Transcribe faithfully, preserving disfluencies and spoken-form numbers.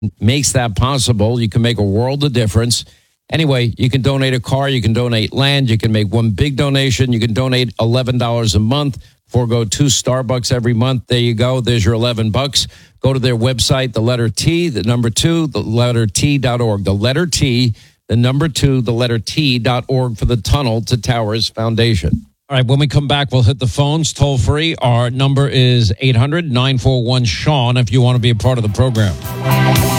makes that possible. You can make a world of difference. Anyway, you can donate a car, you can donate land, you can make one big donation, you can donate eleven dollars a month, forego two Starbucks every month. There you go. There's your eleven bucks. Go to their website, the letter T, the number two, the letter T dot org. The letter T, the number two, the letter T dot org for the Tunnel to Towers Foundation. All right, when we come back, we'll hit the phones toll free. Our number is eight hundred nine four one Sean if you want to be a part of the program.